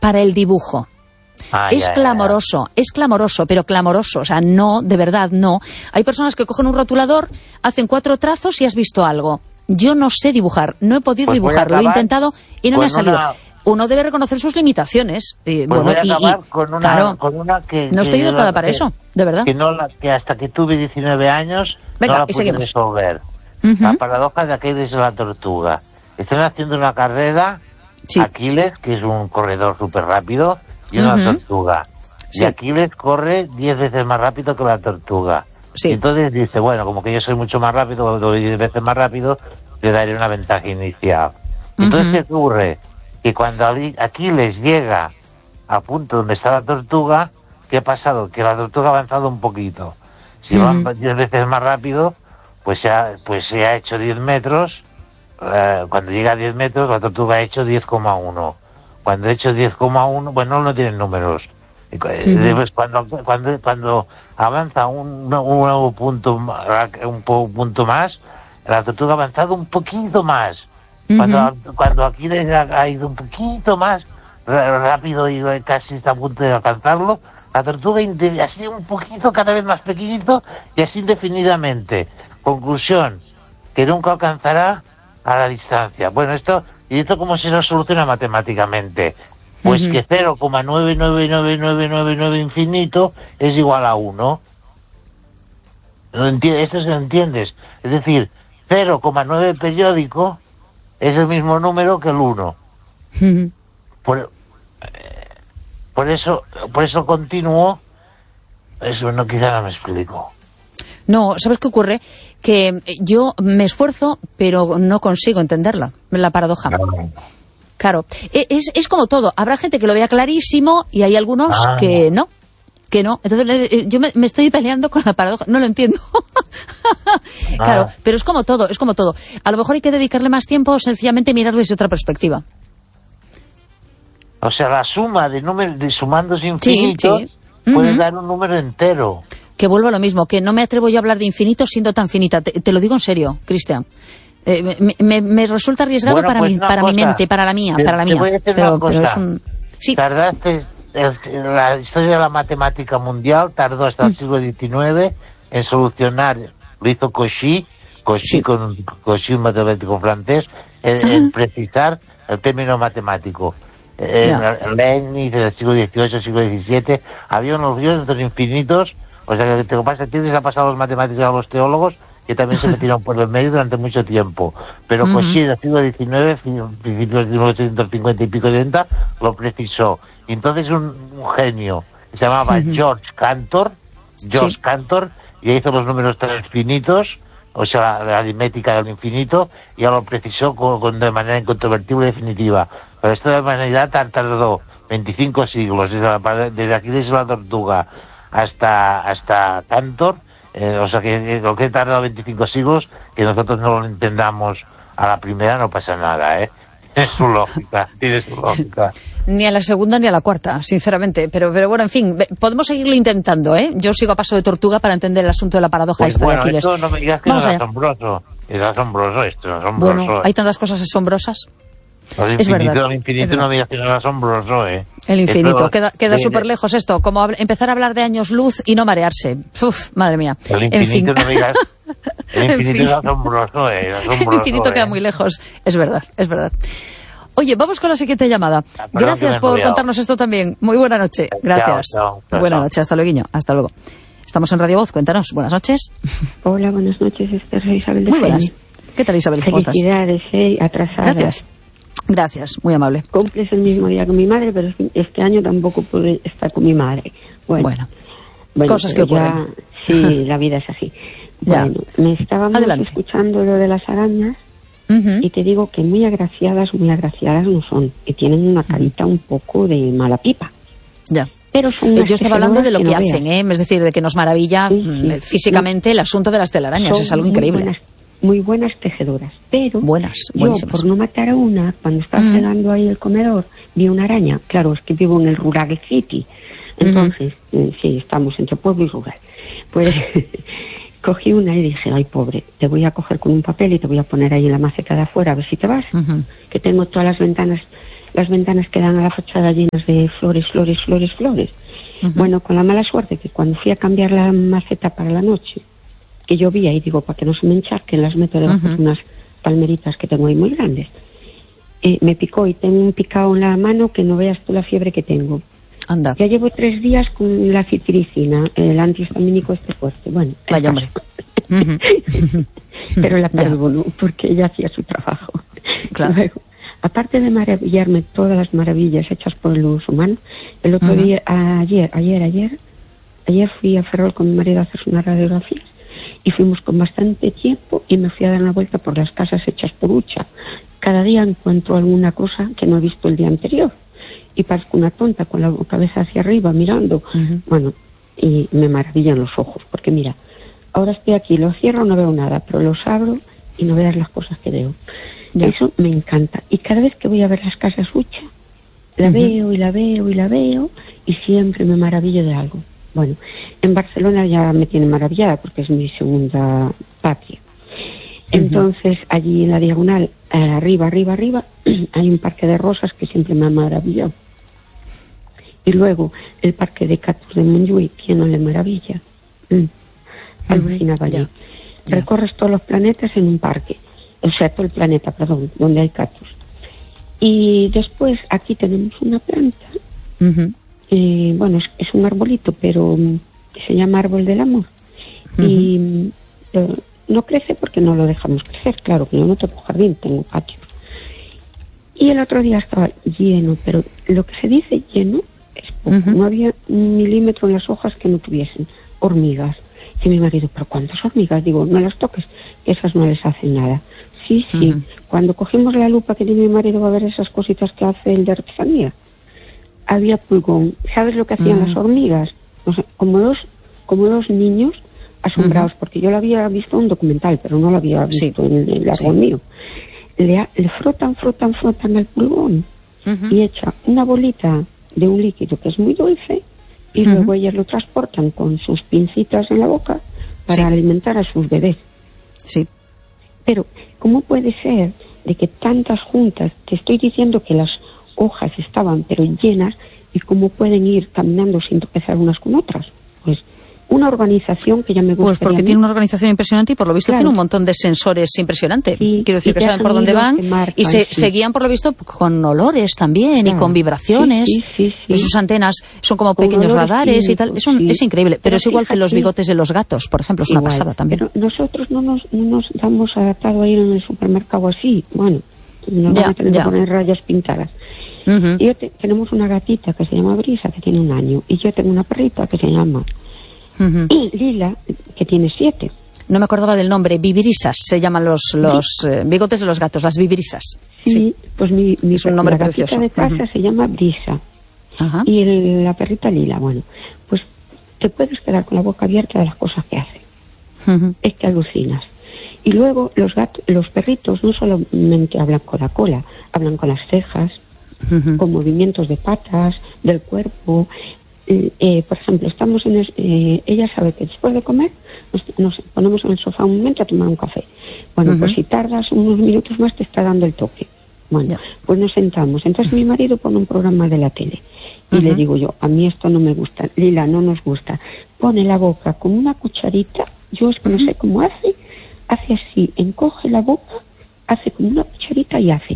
para el dibujo. Es clamoroso, pero clamoroso. O sea, no, de verdad, no. Hay personas que cogen un rotulador, hacen 4 trazos y has visto algo. Yo no sé dibujar, no he podido dibujar, lo he intentado y no me ha salido. Uno debe reconocer sus limitaciones. Voy a acabar con una que... No estoy dotada para eso, de verdad. Que hasta que tuve 19 años Venga, no la pude resolver. La paradoja de Aquiles y la tortuga. Están haciendo una carrera, Aquiles, que es un corredor súper rápido, y una tortuga. Y Aquiles corre 10 veces más rápido que la tortuga. Y entonces dice, bueno, como que yo soy mucho más rápido, doy 10 veces más rápido, le daré una ventaja inicial. Entonces, ¿qué ocurre? Que cuando Aquiles llega a punto donde está la tortuga, ¿qué ha pasado? Que la tortuga ha avanzado un poquito. Si van 10 veces más rápido, pues se ha hecho 10 metros. Cuando llega a 10 metros, la tortuga ha hecho 10,1. Cuando ha hecho 10,1, bueno, no tienen números. Pues cuando avanza un nuevo punto, un punto más, la tortuga ha avanzado un poquito más. Cuando Aquiles ha ido un poquito más rápido y casi está a punto de alcanzarlo, la tortuga ha sido un poquito cada vez más pequeñito y así indefinidamente. Conclusión, que nunca alcanzará a la distancia. Bueno, ¿esto cómo se nos soluciona matemáticamente? Pues que 0,99999 infinito es igual a 1. ¿Esto se lo entiendes? Es decir, 0,9 periódico es el mismo número que el 1. Por eso continuo, eso no, quizá no me explico. No, ¿sabes qué ocurre? Que yo me esfuerzo, pero no consigo entenderla, la paradoja. Claro, es como todo. Habrá gente que lo vea clarísimo y hay algunos que no. Entonces yo me estoy peleando con la paradoja, no lo entiendo. Claro, pero es como todo. A lo mejor hay que dedicarle más tiempo o sencillamente mirar desde otra perspectiva. O sea, la suma de números, de sumandos infinitos, puede dar un número entero. Que vuelvo a lo mismo, que no me atrevo yo a hablar de infinito siendo tan finita. Te lo digo en serio, Cristian. Me resulta arriesgado para mi mente, para la mía. Te voy a decir una cosa. Pero es un... Sí. Tardaste, la historia de la matemática mundial tardó hasta el siglo XIX en solucionar, lo hizo Cauchy, un matemático francés, en precisar el término matemático. Leibniz, en el siglo XVIII, siglo XVII, había unos dioses infinitos. O sea, que te pasa, tienes ha pasado a los matemáticos y a los teólogos, que también se metieron por el medio durante mucho tiempo. Pero Cauchy, en el siglo XIX, principios de 1850 y pico de 30, lo precisó. Y entonces un genio, que se llamaba George Cantor, y hizo los números infinitos, o sea, la aritmética del infinito, y ya lo precisó de manera incontrovertible y definitiva. Pero esto de humanidad tardó 25 siglos, desde Aquiles y la tortuga hasta Cantor, o sea que lo que ha tardado 25 siglos, que nosotros no lo entendamos a la primera, no pasa nada, tiene su lógica. Ni a la segunda ni a la cuarta, sinceramente, pero bueno, en fin, podemos seguirlo intentando, Yo sigo a paso de tortuga para entender el asunto de la paradoja pues esta bueno, de Aquiles. Esto no me digas que no es asombroso, asombroso. Bueno, hay tantas cosas asombrosas. El infinito no me digas que no es asombroso, El infinito, queda súper lejos esto, como empezar a hablar de años luz y no marearse. Uf, madre mía. El infinito no me digas, el infinito es asombroso, El infinito queda muy lejos, es verdad. Oye, vamos con la siguiente llamada. Gracias por contarnos esto también. Muy buena noche. Gracias. Chao. Buena noche, hasta luego. Hasta luego. Estamos en Radio Voz, cuéntanos. Buenas noches. Hola, buenas noches, soy Isabel de Muy buenas. ¿Qué tal, Isabel? ¿Cómo estás? Felicidades, atrasadas. Gracias, muy amable. Cumples el mismo día que mi madre, pero este año tampoco pude estar con mi madre. Bueno, cosas que ocurren. Sí, la vida es así. Bueno, me estábamos escuchando lo de las arañas y te digo que muy agraciadas no son, que tienen una carita un poco de mala pipa. Ya. Pero son yo estaba hablando de lo que hacen, es decir, de que nos maravilla físicamente el asunto de las telarañas, es algo increíble. Muy buenas tejedoras, pero yo por no matar a una, cuando estaba fregando ahí el comedor, vi una araña. Claro, es que vivo en el Rural City, entonces, sí, estamos entre pueblo y rural. Pues cogí una y dije, ay pobre, te voy a coger con un papel y te voy a poner ahí en la maceta de afuera, a ver si te vas, que tengo todas las ventanas las ventanas que dan a la fachada llenas de flores. Bueno, con la mala suerte que cuando fui a cambiar la maceta para la noche, que llovía, y digo, para que no se me encharquen, las meto debajo de unas palmeritas que tengo ahí muy grandes. Me picó y tengo un picado en la mano que no veas tú la fiebre que tengo. Anda. Ya llevo 3 días con la citricina, el antihistamínico fuerte. Bueno, vaya hombre. Pero la perdono porque ella hacía su trabajo. Claro. Luego, aparte de maravillarme todas las maravillas hechas por el uso humano, el otro día, ayer fui a Ferrol con mi marido a hacerse unas radiografías y fuimos con bastante tiempo y me fui a dar una vuelta por las casas hechas por Ucha. Cada día encuentro alguna cosa que no he visto el día anterior y parezco una tonta con la cabeza hacia arriba mirando. Bueno, y me maravillan los ojos porque mira, ahora estoy aquí, lo cierro, no veo nada, pero los abro y no veas las cosas que veo. Ya. Eso me encanta. Y cada vez que voy a ver las casas Ucha, la veo y siempre me maravillo de algo. Bueno, en Barcelona ya me tiene maravillada porque es mi segunda patria. Entonces, allí en la diagonal, arriba, hay un parque de rosas que siempre me ha maravillado. Y luego, el parque de cactus de Montjuïc, que no le maravilla. Alucinaba allí. Recorres todos los planetas en un parque. O sea, todo el planeta, perdón, donde hay cactus. Y después, aquí tenemos una planta. Bueno, es un arbolito, pero se llama árbol del amor. Y no crece porque no lo dejamos crecer. Claro, que yo no tengo jardín, tengo patio. Y el otro día estaba lleno, pero lo que se dice lleno es poco. No había un milímetro en las hojas que no tuviesen hormigas. Y mi marido, ¿pero cuántas hormigas? Digo, no las toques, que esas no les hacen nada. Sí. Cuando cogimos la lupa que tiene mi marido a ver esas cositas que hace el de artesanía, había pulgón. ¿Sabes lo que hacían las hormigas? O sea, como dos niños asombrados, porque yo lo había visto en un documental, pero no lo había visto en el árbol mío. Le frotan al pulgón y echa una bolita de un líquido que es muy dulce y luego ellas lo transportan con sus pincitas en la boca para alimentar a sus bebés. Sí. Pero, ¿cómo puede ser de que tantas juntas, te estoy diciendo que las hojas estaban pero llenas, y cómo pueden ir caminando sin tropezar unas con otras? Pues una organización que ya me gusta. Pues porque tiene una organización impresionante y por lo visto tiene un montón de sensores impresionante. Quiero decir que saben por dónde van y se guían por lo visto con olores también y con vibraciones. Y sus antenas son como pequeños radares y tal. Es increíble. Pero es igual que los bigotes de los gatos, por ejemplo. Es una pasada también. Pero nosotros no nos damos adaptado a ir en el supermercado así. Bueno, nos van a tener que poner rayas pintadas. Y tenemos una gatita que se llama Brisa, que tiene 1 año. Y yo tengo una perrita que se llama Lila, que tiene 7. No me acordaba del nombre. Vivirisas se llaman los bigotes de los gatos, las vivirisas. Sí, pues mi es un nombre precioso. La gatita de casa se llama Brisa. Y la perrita Lila. Bueno, pues te puedes quedar con la boca abierta de las cosas que hace. Es que alucinas. Y luego los perritos no solamente hablan con la cola, hablan con las cejas, con movimientos de patas, del cuerpo. Por ejemplo, estamos ella sabe que después de comer nos ponemos en el sofá un momento a tomar un café. Bueno, pues si tardas unos minutos más te está dando el toque. Bueno, pues nos sentamos. Entonces mi marido pone un programa de la tele y le digo yo, a mí esto no me gusta, Lila, no nos gusta. Pone la boca con una cucharita, yo es que no sé cómo hace así, encoge la boca, hace como una cucharita y hace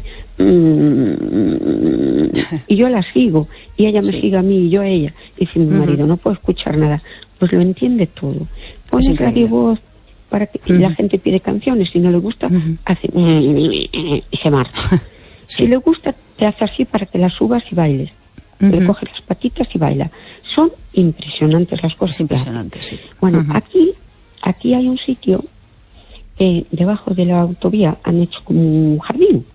y yo la sigo y ella me sigue a mí y yo a ella. Dice mi marido, no puedo escuchar nada. Pues lo entiende todo. Pone el radio voz para que la gente pide canciones, si no le gusta hace y se marcha. Si le gusta te hace así para que la subas y bailes. Le coge las patitas y baila. Son impresionantes las cosas. Impresionantes, sí. Bueno, aquí hay un sitio debajo de la autovía han hecho como un jardín.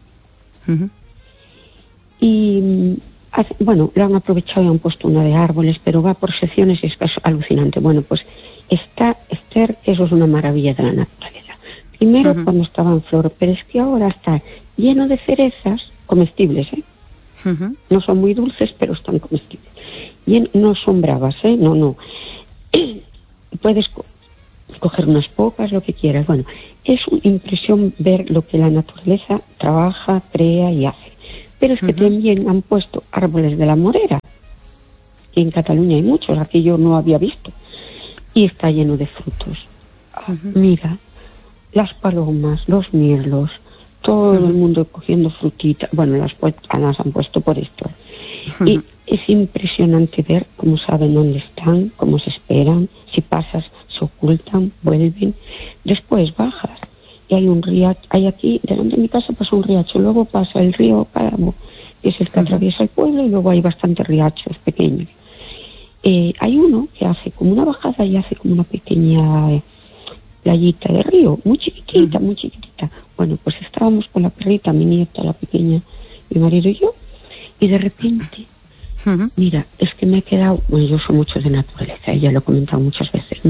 Y bueno, lo han aprovechado y han puesto una de árboles, pero va por secciones y es alucinante. Bueno, pues Esther, eso es una maravilla de la naturaleza. Primero cuando estaba en flor, pero es que ahora está lleno de cerezas comestibles, no son muy dulces, pero están comestibles. Y no son bravas, no. Puedes coger unas pocas, lo que quieras. Bueno, es una impresión ver lo que la naturaleza trabaja, crea y hace. Pero es que también han puesto árboles de la morera. Y en Cataluña hay muchos, aquí yo no había visto. Y está lleno de frutos. Mira, las palomas, los mirlos, todo el mundo cogiendo frutitas. Bueno, las han puesto por esto. Y es impresionante ver cómo saben dónde están, cómo se esperan. Si pasas, se ocultan, vuelven. Después bajas y hay un riacho. Hay aquí, delante de mi casa pasa un riacho. Luego pasa el río Páramo, que es el que atraviesa el pueblo, y luego hay bastantes riachos pequeños. Hay uno que hace como una bajada y hace como una pequeña playita de río, muy chiquitita, muy chiquitita. Bueno, pues estábamos con la perrita, mi nieta, la pequeña, mi marido y yo, y de repente, mira, es que me he quedado, bueno, yo soy mucho de naturaleza, ya lo he comentado muchas veces,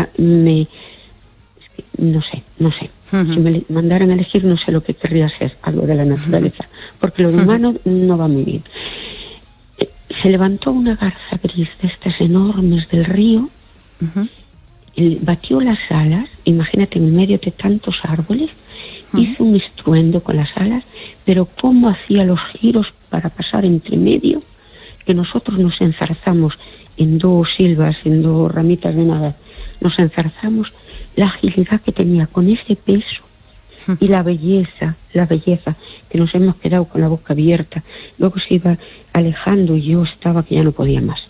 no sé. Si me mandaran a elegir, no sé lo que querría ser, algo de la naturaleza, porque lo humano no va muy bien. Se levantó una garza gris de estas enormes del río, batió las alas, imagínate, en medio de tantos árboles, hizo un estruendo con las alas, pero cómo hacía los giros para pasar entre medio, que nosotros nos enzarzamos en dos silvas, en dos ramitas de nada, nos enzarzamos, la agilidad que tenía con ese peso y la belleza, que nos hemos quedado con la boca abierta. Luego se iba alejando y yo estaba que ya no podía más.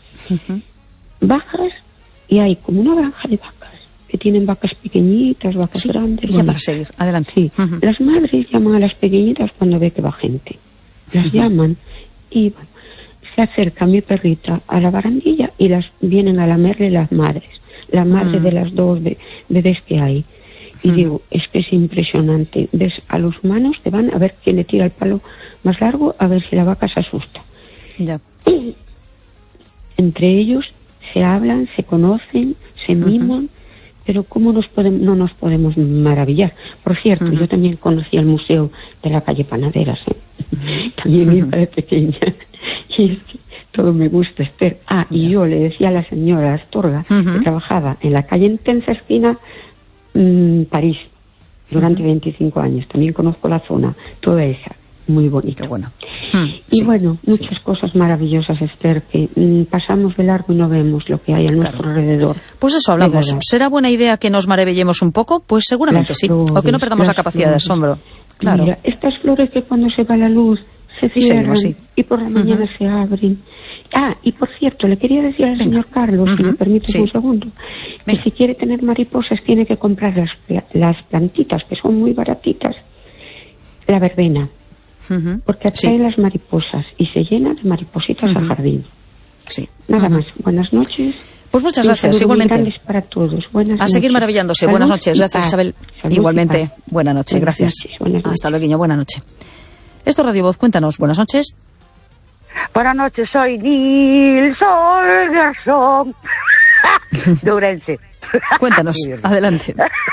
Bajas y hay como una granja de vacas, que tienen vacas pequeñitas, vacas grandes. Ya para seguir, adelante. Sí. Las madres llaman a las pequeñitas cuando ve que va gente. Las llaman y bueno, se acerca mi perrita a la barandilla y las vienen a lamerle las madres. La madre de las dos bebés que hay. Y digo, es que es impresionante. Ves a los humanos que van a ver quién le tira el palo más largo, a ver si la vaca se asusta. Ya. Entre ellos se hablan, se conocen, se miman, pero ¿cómo no nos podemos maravillar? Por cierto, yo también conocí el museo de la calle Panaderas, también iba de pequeña, y es que todo me gusta, Esther. Y yo le decía a la señora Astorga, que trabajaba en la calle Intensa esquina París, durante 25 años, también conozco la zona, toda esa, muy bonita. Qué bueno. Y bueno, muchas cosas maravillosas, Esther, que pasamos de largo y no vemos lo que hay a nuestro alrededor. Pues eso hablamos. ¿Será buena idea que nos maravillemos un poco? Pues seguramente las flores, o que no perdamos la capacidad de asombro. Claro. Mira, estas flores que cuando se va la luz se cierran y por la mañana se abren. Y por cierto, le quería decir al señor Carlos, si me permite un segundo, que si quiere tener mariposas tiene que comprar las plantitas, que son muy baratitas, la verbena, porque atrae las mariposas y se llena de maripositas al jardín. Nada más. Buenas noches. Pues muchas gracias, igualmente. Para todos. Buenas noches. Seguir maravillándose. Salud, buenas noches. Gracias, Isabel. Salud, igualmente. Buenas noches, gracias. Hasta luego, buenas noches. Esto es Radio Voz, cuéntanos. Buenas noches. Buenas noches, soy Nils Holgersson de Ourense. Cuéntanos, adelante.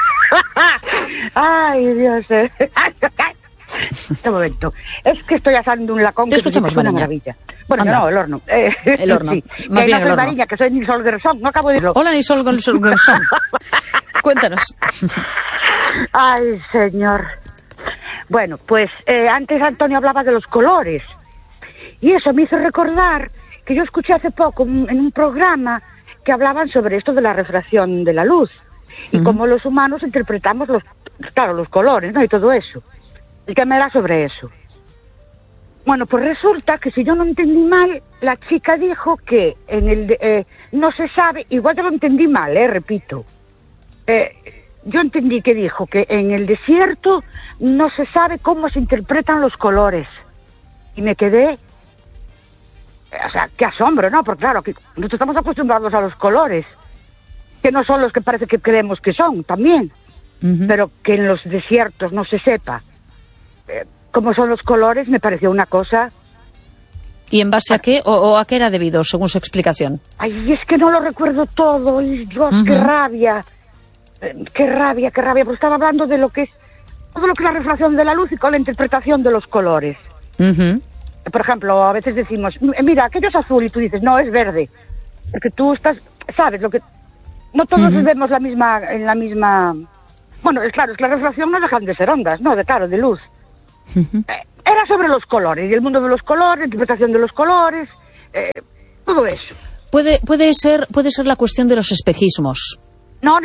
Ay, Dios. Este momento. Es que estoy asando un lacón que es una maravilla. Bueno, no, el horno. El horno. Sí. Más bien el horno. Mariña, que soy Nils Holgersson, no acabo de decirlo. Hola, Nils Holgersson. Cuéntanos. Ay, señor. Bueno, pues antes Antonio hablaba de los colores y eso me hizo recordar que yo escuché hace poco en un programa que hablaban sobre esto de la refracción de la luz y cómo los humanos interpretamos los colores, ¿no? Y todo eso. El tema era sobre eso. Bueno, pues resulta que si yo no entendí mal, la chica dijo que en el no se sabe, igual yo lo entendí mal, repito. Yo entendí que dijo que en el desierto no se sabe cómo se interpretan los colores. Y me quedé... O sea, qué asombro, ¿no? Porque claro, que nosotros estamos acostumbrados a los colores, que no son los que parece que creemos que son, también. Pero que en los desiertos no se sepa cómo son los colores, me pareció una cosa... ¿Y en base a qué? ¿O a qué era debido, según su explicación? Ay, es que no lo recuerdo todo. Dios, qué rabia. Qué rabia, porque estaba hablando de lo que es todo lo que es la refracción de la luz y con la interpretación de los colores. Por ejemplo, a veces decimos, mira, aquello es azul y tú dices, no, es verde. Porque tú sabes lo que... No todos vemos en la misma... Bueno, es claro, es que la refracción no dejan de ser ondas, ¿no? De luz. Era sobre los colores, y el mundo de los colores, la interpretación de los colores, todo eso. Puede ser la cuestión de los espejismos. No.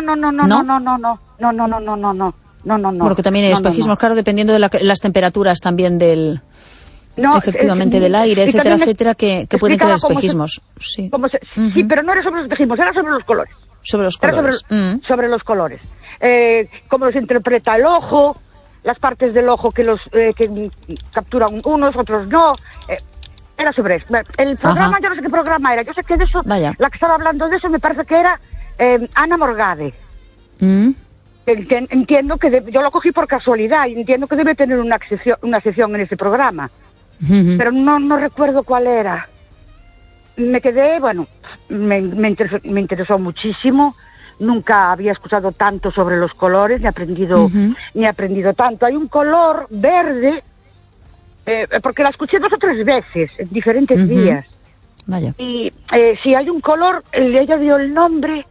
Bueno, que también hay espejismos, claro, dependiendo de las temperaturas también del... efectivamente, del aire, etcétera, etcétera, que pueden crear espejismos. Sí, pero no era sobre los espejismos, era sobre los colores. Sobre los colores. Sobre los colores. Cómo los interpreta el ojo, las partes del ojo que capturan unos, otros no. Era sobre eso. El programa, yo no sé qué programa era. Yo sé que de eso, la que estaba hablando de eso, me parece que era Ana Morgade. Entiendo que yo lo cogí por casualidad y entiendo que debe tener una sección en ese programa. Pero no recuerdo cuál era. Me quedé, bueno, me interesó muchísimo. Nunca había escuchado tanto sobre los colores, ni aprendido tanto. Hay un color verde, porque la escuché 2 o 3 veces, en diferentes días. Vaya. Y si hay un color, ella dio el nombre,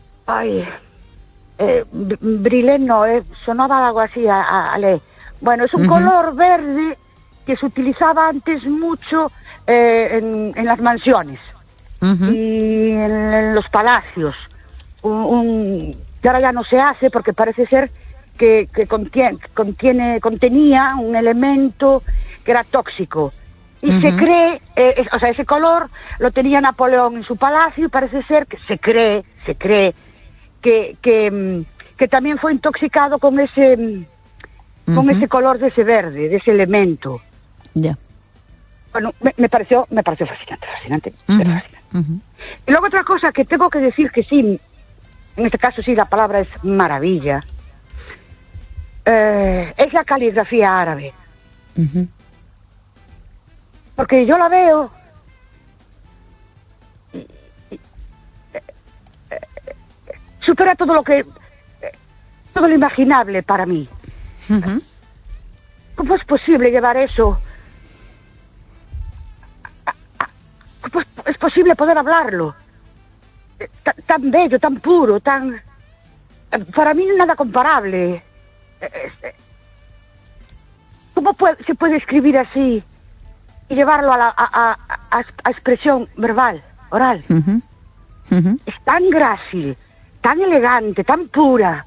Brilén, no, sonaba algo así, bueno, es un color verde que se utilizaba antes mucho en las mansiones y en los palacios. Que ahora ya no se hace porque parece ser que contenía un elemento que era tóxico. Y se cree, ese color lo tenía Napoleón en su palacio y parece ser que se cree que también fue intoxicado con ese color de ese verde, de ese elemento. Ya. Bueno, me pareció fascinante. Y luego otra cosa que tengo que decir que sí, en este caso sí la palabra es maravilla, es la caligrafía árabe. Porque yo la veo supera todo lo imaginable para mí. ¿Cómo es posible llevar eso? ¿Cómo es posible poder hablarlo? Tan bello, tan puro, para mí nada comparable. ¿Cómo se puede escribir así y llevarlo a expresión verbal, oral? Es tan grácil, tan elegante, tan pura.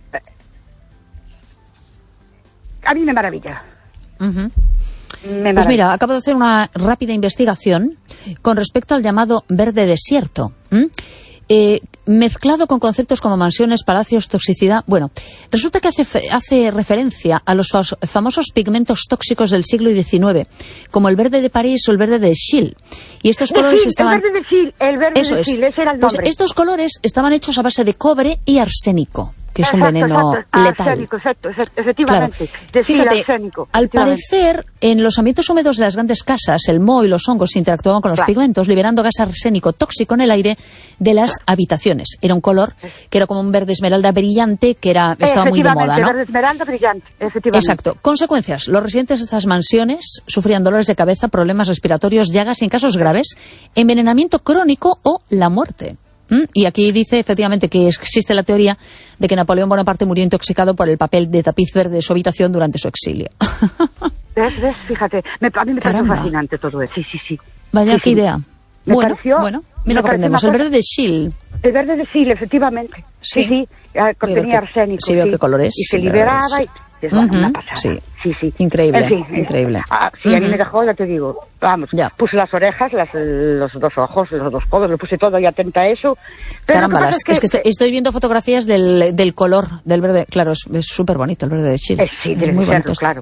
A mí me maravilla. Pues mira, acabo de hacer una rápida investigación con respecto al llamado verde desierto. Mezclado con conceptos como mansiones, palacios, toxicidad. Bueno, resulta que hace referencia a los famosos pigmentos tóxicos del siglo XIX, como el verde de París o el verde de Chile. Y estos colores estaban... El verde de Chile, ese era el nombre. Pues estos colores estaban hechos a base de cobre y arsénico, que es un veneno letal. Arsénico, efectivamente. Claro. Fíjate, arsénico, al parecer, en los ambientes húmedos de las grandes casas, el moho y los hongos interactuaban con los pigmentos, liberando gas arsénico tóxico en el aire de las habitaciones. Era un color que era como un verde esmeralda brillante, que estaba muy de moda, ¿no? Verde esmeralda brillante, efectivamente. Exacto. Consecuencias: los residentes de estas mansiones sufrían dolores de cabeza, problemas respiratorios, llagas y, en casos graves, envenenamiento crónico o la muerte. Y aquí dice efectivamente que existe la teoría de que Napoleón Bonaparte murió intoxicado por el papel de tapiz verde de su habitación durante su exilio. ¿Ves? Fíjate, a mí me parece fascinante todo eso. Sí. Vaya, qué idea. Bueno, mira lo que aprendemos. El verde de Chile. El verde de Chile, efectivamente. Sí. Contenía arsénico. Sí, veo qué colores. Y se liberaba y... Es una pasada. Sí. Increíble, increíble. A mí me dejó, ya te digo, vamos, puse las orejas, los 2 ojos, los 2 codos, lo puse todo y atenta a eso. Pero caramba, es que estoy viendo fotografías del color del verde. Claro, es súper bonito el verde de Chile. Sí, es muy bonito. Claro.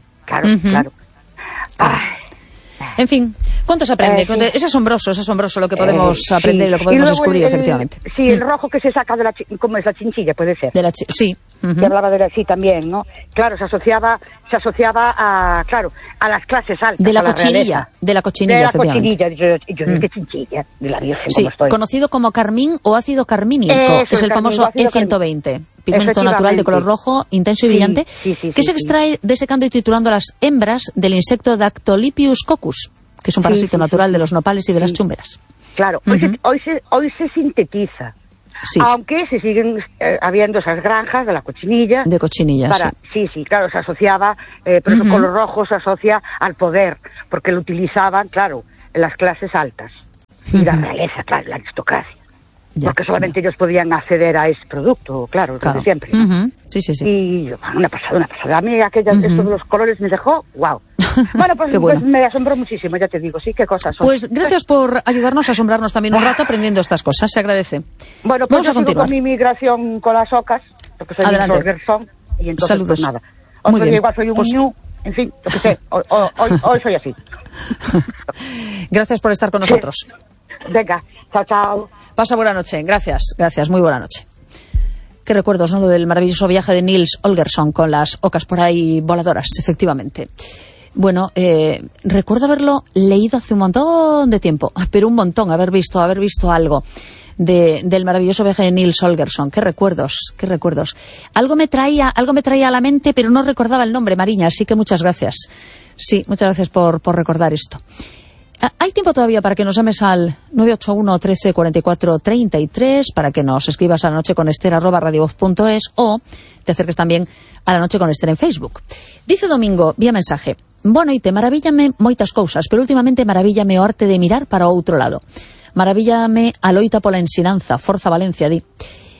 En fin, ¿cuánto se aprende? Es asombroso lo que podemos aprender y lo que podemos descubrir, efectivamente. Sí, el rojo que se saca ¿cómo es? La chinchilla, puede ser. Sí. Que hablaba sí también, ¿no? Claro, se asociaba a las clases altas. De la cochinilla, efectivamente. Yo dije chinchilla, de la Virgen, sí, como estoy. Conocido como carmín o ácido carmínico, que es el famoso E120, pigmento natural de color rojo, intenso y brillante, que se extrae desecando y triturando las hembras del insecto Dactylipius coccus, que es un parásito natural de los nopales y de las chumberas. Claro, hoy se sintetiza. Sí. Aunque se siguen habiendo esas granjas de la cochinilla. De cochinillas, sí, claro, se asociaba, por eso color rojo se asocia al poder, porque lo utilizaban, claro, en las clases altas. Y la realeza, claro, la aristocracia. Ya, porque solamente ellos podían acceder a ese producto, claro. Desde siempre. Sí. Y una pasada. A mí esto de los colores me dejó, wow. Bueno, pues me asombró muchísimo, ya te digo, sí, qué cosas son. Pues gracias por ayudarnos a asombrarnos también un rato aprendiendo estas cosas, se agradece. Bueno, pues vamos a continuar con mi migración con las ocas, porque soy un Olgersson, y entonces saludos. Pues nada. Otro día igual soy un ñu, en fin, lo que sé, hoy soy así. Gracias por estar con nosotros. Venga, chao. Pasa buena noche, gracias, muy buena noche. Qué recuerdos, ¿no? Lo del maravilloso viaje de Nils Holgersson con las ocas por ahí voladoras, efectivamente. Bueno, recuerdo haberlo leído hace un montón de tiempo, pero un montón, haber visto algo del maravilloso viaje de Nils Holgersson. Qué recuerdos. Algo me traía a la mente, pero no recordaba el nombre, Mariña, así que muchas gracias. Sí, muchas gracias por recordar esto. Hay tiempo todavía para que nos llames al 981 13 44 33, para que nos escribas a lanocheconester@radiovoz.es o te acerques también a La Noche con Ester en Facebook. Dice Domingo, vía mensaje: Boa noite, maravíllame moitas cousas, pero últimamente maravíllame o arte de mirar para o outro lado. Maravíllame a loita pola ensinanza, Forza Valencia, di.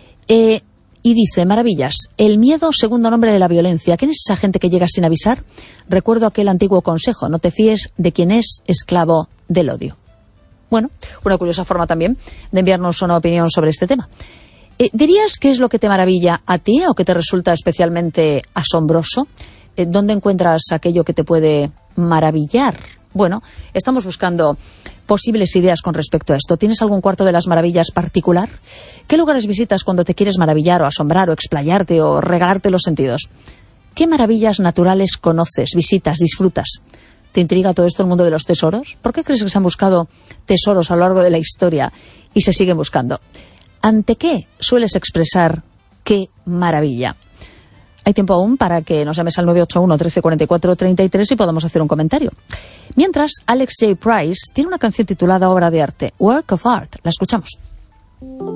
Y dice, maravillas, el miedo segundo nombre de la violencia. ¿Quién es esa gente que llega sin avisar? Recuerdo aquel antiguo consejo, no te fíes de quien es esclavo del odio. Bueno, una curiosa forma también de enviarnos una opinión sobre este tema. ¿Dirías qué es lo que te maravilla a ti o que te resulta especialmente asombroso? ¿Dónde encuentras aquello que te puede maravillar? Bueno, estamos buscando posibles ideas con respecto a esto. ¿Tienes algún cuarto de las maravillas particular? ¿Qué lugares visitas cuando te quieres maravillar o asombrar o explayarte o regalarte los sentidos? ¿Qué maravillas naturales conoces, visitas, disfrutas? ¿Te intriga todo esto el mundo de los tesoros? ¿Por qué crees que se han buscado tesoros a lo largo de la historia y se siguen buscando? ¿Ante qué sueles expresar qué maravilla? Hay tiempo aún para que nos llames al 981 13 44 33 y podamos hacer un comentario. Mientras, Alex J. Price tiene una canción titulada Obra de Arte, Work of Art. La escuchamos.